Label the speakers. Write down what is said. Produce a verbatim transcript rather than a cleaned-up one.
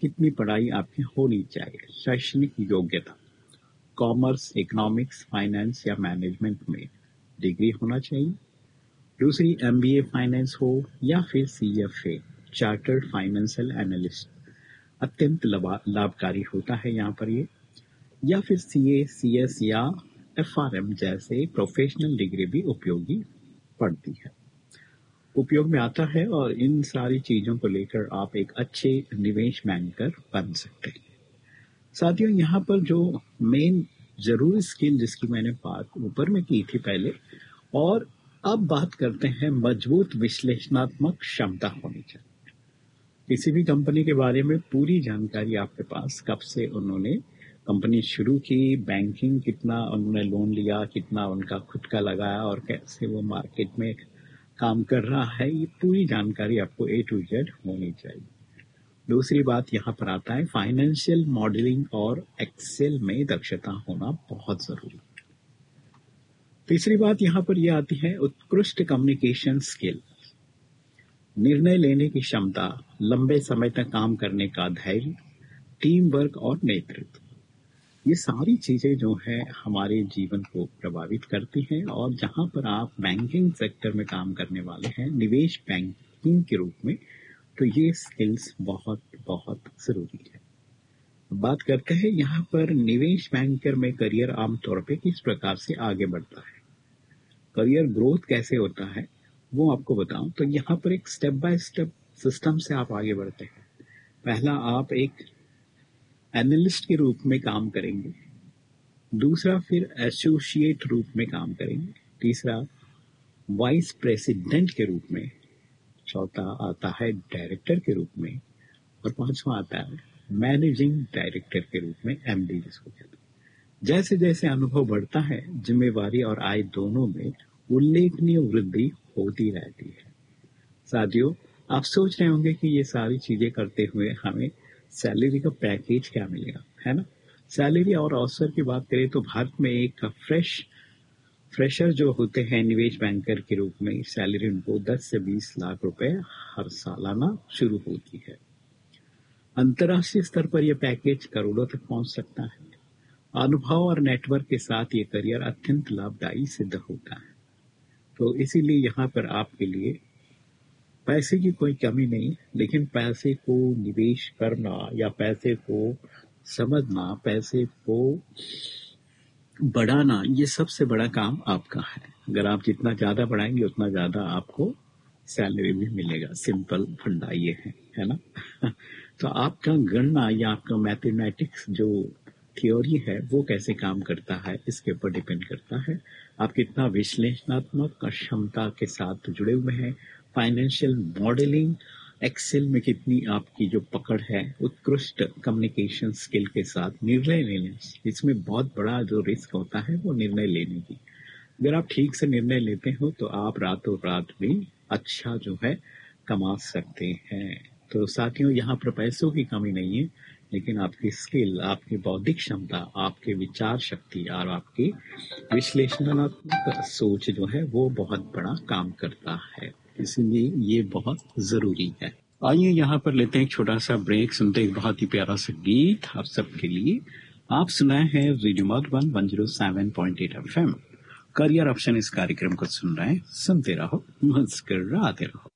Speaker 1: कितनी पढ़ाई आपकी होनी चाहिए। शैक्षणिक योग्यता, कॉमर्स, इकोनॉमिक्स, फाइनेंस या मैनेजमेंट में डिग्री होना चाहिए। दूसरी, एमबीए फाइनेंस हो या फिर सीएफए, चार्टर्ड फाइनेंशियल एनालिस्ट, अत्यंत लाभा- लाभकारी होता है यहाँ पर ये। या फिर सीए, सीएस या एफआरएम जैसे प्रोफेशनल डिग्री भी उपयोगी पड़ती है, उपयोग में आता है। और इन सारी चीजों को लेकर आप एक अच्छे निवेश बैंकर बन सकते हैं। साथियों, यहाँ पर जो मेन जरूरी स्किल जिसकी मैंने बात ऊपर में की थी पहले, और अब बात करते हैं मजबूत विश्लेषणात्मक क्षमता होनी चाहिए। किसी भी कंपनी के बारे में पूरी जानकारी आपके पास, कब से उन्होंने कंपनी शुरू की, बैंकिंग कितना उन्होंने लोन लिया, कितना उनका खुद का लगाया और कैसे वो मार्केट में काम कर रहा है, ये पूरी जानकारी आपको ए टू जेड होनी चाहिए। दूसरी बात यहाँ पर आता है फाइनेंशियल मॉडलिंग और एक्सेल में दक्षता होना बहुत जरूरी है। तीसरी बात यहाँ पर यह आती है उत्कृष्ट कम्युनिकेशन स्किल, निर्णय लेने की क्षमता, लंबे समय तक काम करने का धैर्य, टीम वर्क और नेतृत्व। ये सारी चीजें जो है हमारे जीवन को प्रभावित करती हैं। और जहां पर आप बैंकिंग सेक्टर में काम करने वाले हैं, निवेश बैंकिंग के रूप में, तो ये स्किल्स बहुत बहुत जरूरी है। बात करते हैं यहाँ पर निवेश बैंकर में करियर आमतौर पे किस प्रकार से आगे बढ़ता है, करियर ग्रोथ कैसे होता है, वो आपको बताऊं तो यहाँ पर एक स्टेप बाय स्टेप सिस्टम से आप आगे बढ़ते हैं। पहला, आप एक एनालिस्ट के रूप में काम करेंगे। दूसरा, फिर एसोसिएट रूप में काम करेंगे। तीसरा, वाइस प्रेसिडेंट के रूप में। चौथा आता है डायरेक्टर के रूप में। और पांचवा आता है मैनेजिंग डायरेक्टर के रूप में, एमडी जिसको कहते हैं। जैसे जैसे अनुभव बढ़ता है, जिम्मेवारी और आय दोनों में उल्लेखनीय वृद्धि होती रहती है। साथियों, आप सोच रहे होंगे कि ये सारी चीजें करते हुए हमें सैलरी का पैकेज क्या मिलेगा, है ना। सैलरी और अवसर की बात करें तो भारत में एक फ्रेश फ्रेशर जो होते हैं निवेश बैंकर के रूप में, सैलरी उनको दस से बीस लाख रुपए हर सालाना शुरू होती है। अंतर्राष्ट्रीय स्तर पर यह पैकेज करोड़ों तक पहुंच सकता है। अनुभव और नेटवर्क के साथ ये करियर अत्यंत लाभदायी सिद्ध होता है। तो इसीलिए यहाँ पर आपके लिए पैसे की कोई कमी नहीं, लेकिन पैसे को निवेश करना या पैसे को समझना, पैसे को बढ़ाना, ये सबसे बड़ा काम आपका है। अगर आप जितना ज्यादा बढ़ाएंगे उतना ज्यादा आपको सैलरी भी मिलेगा। सिंपल फंडा ये है है ना। तो आपका गणना या आपका मैथमेटिक्स जो थ्योरी है वो कैसे काम करता है, इसके ऊपर डिपेंड करता है। आप कितना विश्लेषणात्मक क्षमता के साथ जुड़े हुए हैं, फाइनेंशियल मॉडलिंग, एक्सेल में कितनी आपकी जो पकड़ है, उत्कृष्ट कम्युनिकेशन स्किल के साथ निर्णय लेने, इसमें बहुत बड़ा जो रिस्क होता है वो निर्णय लेने की। अगर आप ठीक से निर्णय लेते हो तो आप रातों रात भी अच्छा जो है कमा सकते हैं। तो साथियों, यहाँ पर पैसों की कमी नहीं है, लेकिन आपकी स्किल, आपकी बौद्धिक क्षमता, आपके विचार शक्ति और आपकी विश्लेषणात्मक सोच जो है वो बहुत बड़ा काम करता है। इसलिए ये बहुत जरूरी है। आइए यहाँ पर लेते हैं एक छोटा सा ब्रेक, सुनते एक बहुत ही प्यारा सा गीत आप सबके लिए। आप सुनाए हैं radio Madhuban one zero seven point eight FM, career option इस कार्यक्रम को सुन रहे हैं। सुनते रहो, मुस्कुराते रहो।